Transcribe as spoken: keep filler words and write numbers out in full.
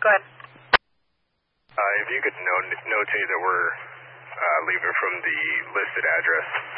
Go ahead. Uh, if you could no- notate that we're uh, leaving from the listed address.